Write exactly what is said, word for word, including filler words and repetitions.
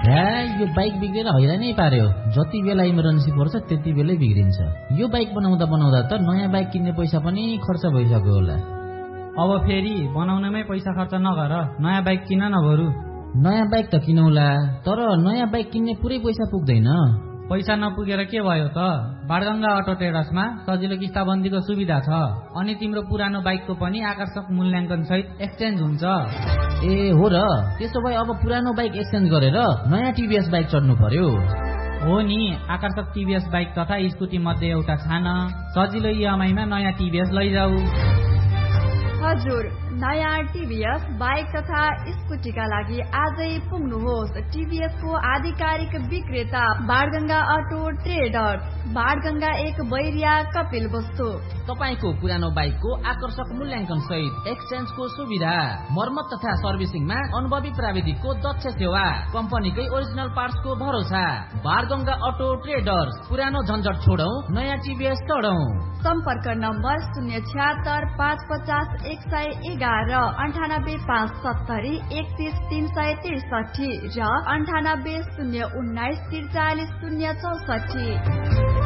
ह्या यो बाइक बिग्रेर हैरानै पार्यो। जति बेला इमर्जेन्सी पर्छ त्यति बेलै बिग्रिन्छ। यो बाइक बनाउँदा बनाउँदा त नयाँ बाइक किन्ने पैसा पनि खर्च भइसक्यो होला। अब फेरि बनाउनमै पैसा खर्च नगर, नयाँ बाइक किन न बरु। नयाँ बाइक त किनौला, तर नयाँ बाइक किन्ने पुरै पैसा पुग्दैन। पैसा नपुगेर के भयो त? बाणगंगा अटो ट्रेडर्समा सजिलो किस्ताबन्दीको सुविधा छ, अनि तिम्रो पुरानो बाइकको पनि आकर्षक मूल्याङ्कन सहित एक्सचेन्ज हुन्छ। ए हो र, त्यसो भए अब पुरानो बाइक एक्सचेन्ज गरेर नयाँ टिभीएस बाइक चढ्नु पर्यो। हो नि, आकर्षक टिभीएस बाइक तथा स्कुटी मध्ये एउटा छान, सजिलो इएमआईमा नयाँ टिभीएस लैजाऊ। हजुर, नयाँ टिभीएस बाइक तथा स्कुटीका लागि आजै पुग्नुहोस् टिभीएस को आधिकारिक विक्रेता बाणगंगा अटो ट्रेडर्स, बाणगंगा एक बैरिया कपिल वस्तु। तपाईको पुरानो बाइकको आकर्षक मूल्याङ्कन सहित एक्सचेन्जको सुविधा, मर्मत तथा सर्भिसिङमा अनुभवी प्राविधिकको दक्ष सेवा, कम्पनीकै ओरिजिनल पार्ट्सको भरोसा। बाणगंगा अटो ट्रेडर्स, पुरानो झन्झट छोडौं, नयाँ टिभीएस चढौं। सम्पर्क नम्बर शून्य छ्यात्तर पाँच पचास एक सय एघार, अन्ठानब्बे पाँच सत्तरी एकतिस तीन सय त्रिसठी र अन्ठानब्बे शून्य उन्नाइस त्रिचालिस शून्य चौसठी।